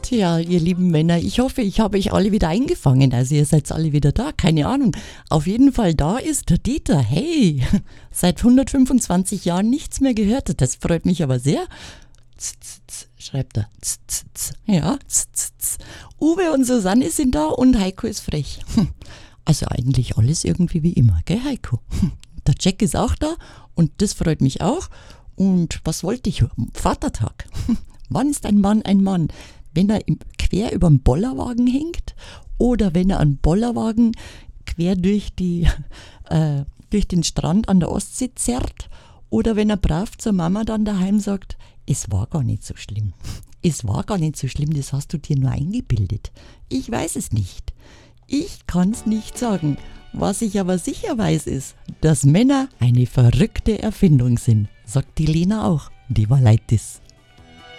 Tja, ihr lieben Männer, ich hoffe, ich habe euch alle wieder eingefangen. Also ihr seid alle wieder da, keine Ahnung. Auf jeden Fall, da ist der Dieter. Hey, seit 125 Jahren nichts mehr gehört. Das freut mich aber sehr. Schreibt er. Ja, Uwe und Susanne sind da und Heiko ist frech. Also eigentlich alles irgendwie wie immer, gell Heiko? Der Jack ist auch da und das freut mich auch. Und was wollte ich? Vatertag. Wann ist ein Mann ein Mann? Wenn er quer über den Bollerwagen hängt oder wenn er einen Bollerwagen quer durch den Strand an der Ostsee zerrt oder wenn er brav zur Mama dann daheim sagt, es war gar nicht so schlimm. Es war gar nicht so schlimm, das hast du dir nur eingebildet. Ich weiß es nicht. Ich kann es nicht sagen. Was ich aber sicher weiß ist, dass Männer eine verrückte Erfindung sind. Sagt die Lena auch. Die war leid das.